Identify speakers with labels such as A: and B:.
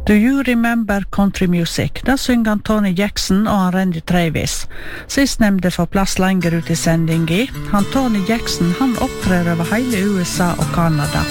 A: Do you remember country music? Da synger han Tony Jackson og han Randy Travis. Sistnevnte får plass lenger ut i sendingen. Han Tony Jackson, han opptrer over hele USA og Kanada.